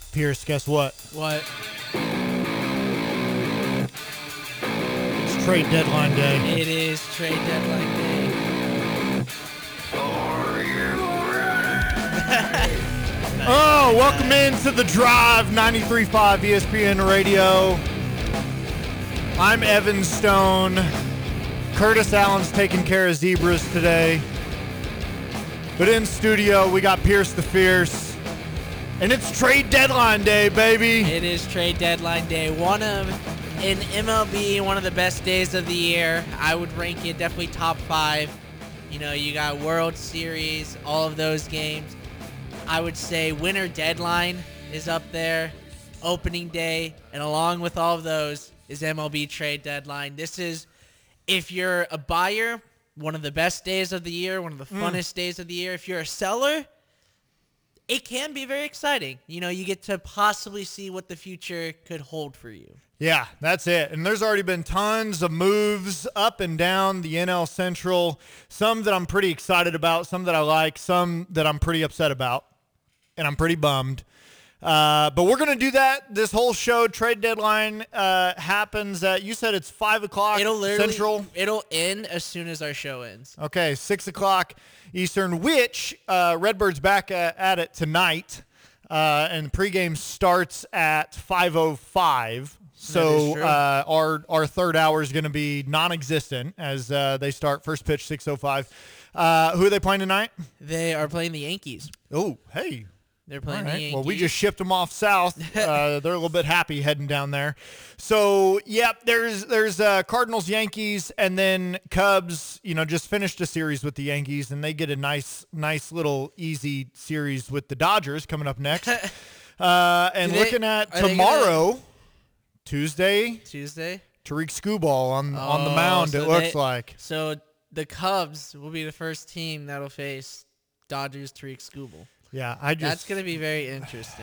Pierce, guess what? What? It's trade deadline day. It is trade deadline day. Oh, welcome into the Drive 93.5 ESPN Radio. I'm Evan Stone. Curtis Allen's taking care of zebras today. But in studio, we got Pierce the Fierce. And it's trade deadline day, baby. It is trade deadline day. In MLB, one of the best days of the year. I would rank it definitely top 5. You know, you got World Series, all of those games. I would say winter deadline is up there, opening day, and along with all of those is MLB trade deadline. This is, if you're a buyer, one of the best days of the year, one of the funnest days of the year. If you're a seller, it can be very exciting. You know, you get to possibly see what the future could hold for you. Yeah, that's it. And there's already been tons of moves up and down the NL Central, some that I'm pretty excited about, some that I like, some that I'm pretty upset about, and I'm pretty bummed. But we're going to do that this whole show. Trade deadline happens at, you said it's 5 o'clock Central? It'll end as soon as our show ends. Okay, 6 o'clock Eastern, which Redbird's back at it tonight, and pregame starts at 5:05. So our third hour is going to be non-existent as they start first pitch 6:05. Who are they playing tonight? They are playing the Yankees. Oh, hey. They're playing All right. the Yankees. Well, we just shipped them off south. They're a little bit happy heading down there. So, yep, there's Cardinals, Yankees, and then Cubs, you know, just finished a series with the Yankees, and they get a nice little easy series with the Dodgers coming up next. And looking at tomorrow, Tuesday, Tariq Skubal on the mound, it looks like. So the Cubs will be the first team that'll face Dodgers Tariq Skubal. Yeah, that's going to be very interesting.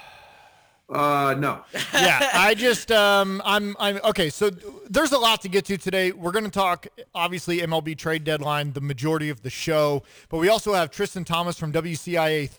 No. Yeah, I'm okay. So there's a lot to get to today. We're going to talk, obviously, MLB trade deadline, the majority of the show, but we also have Tristan Thomas from WCIA